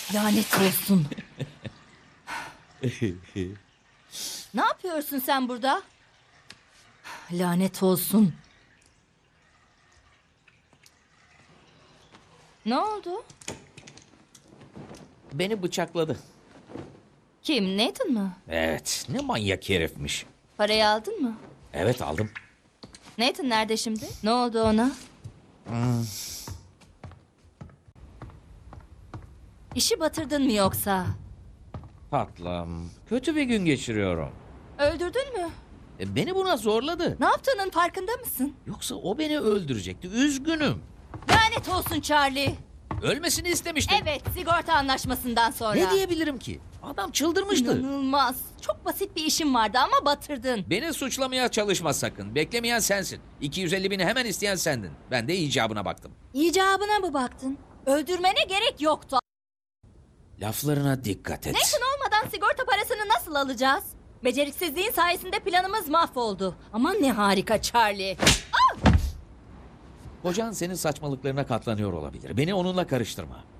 Lanet olsun. Ne yapıyorsun sen burada? Lanet olsun. Ne oldu? Beni bıçakladı. Kim, Nathan mı? Evet, ne manyak herifmiş. Parayı aldın mı? Evet, aldım. Nathan nerede şimdi? Ne oldu ona? İşi batırdın mı yoksa? Tatlım, kötü bir gün geçiriyorum. Öldürdün mü? Beni buna zorladı. Ne yaptığının farkında mısın? Yoksa o beni öldürecekti. Üzgünüm. Lanet olsun Charlie. Ölmesini istemiştim. Evet, sigorta anlaşmasından sonra. Ne diyebilirim ki? Adam çıldırmıştı. İnanılmaz. Çok basit bir işim vardı ama batırdın. Beni suçlamaya çalışma sakın. Beklemeyen sensin. 250 bini hemen isteyen sendin. Ben de icabına baktım. İcabına mı baktın? Öldürmene gerek yoktu. Laflarına dikkat et. Nathan olmadan sigorta parasını nasıl alacağız? Beceriksizliğin sayesinde planımız mahvoldu. Aman ne harika Charlie. Kocan senin saçmalıklarına katlanıyor olabilir. Beni onunla karıştırma.